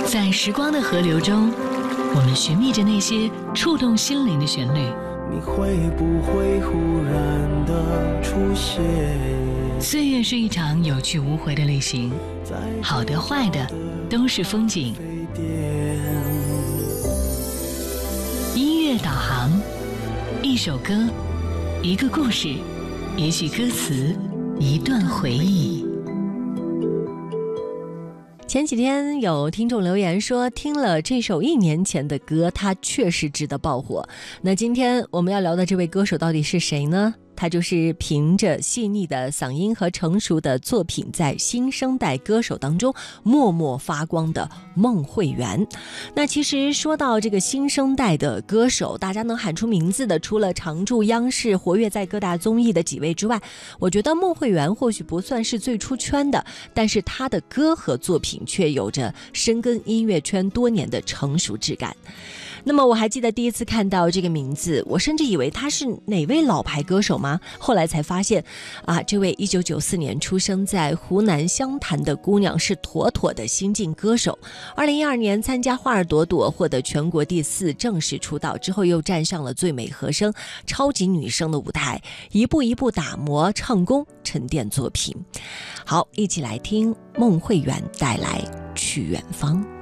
在时光的河流中，我们寻觅着那些触动心灵的旋律。 你会不会忽然的出现？ 岁月是一场有去无回的旅行，好的坏的都是风景。音乐导航，一首歌，一个故事，一句歌词，一段回忆。 前几天有听众留言说，听了这首1年前的歌，它确实值得爆火。那今天我们要聊的这位歌手到底是谁呢？他就是凭着细腻的嗓音和成熟的作品，在新生代歌手当中默默发光的孟慧圆。那其实说到这个新生代的歌手，大家能喊出名字的，除了常驻央视、活跃在各大综艺的几位之外，我觉得孟慧圆或许不算是最出圈的，但是她的歌和作品却有着深耕音乐圈多年的成熟质感。那么我还记得第一次看到这个名字，我甚至以为他是哪位老牌歌手吗？后来才发现这位1994年出生在湖南湘潭的姑娘是妥妥的新晋歌手。2012年参加花儿朵朵，获得全国第4，正式出道之后又站上了最美和声超级女声的舞台，一步一步打磨唱功，沉淀作品。好，一起来听孟慧圆带来去远方。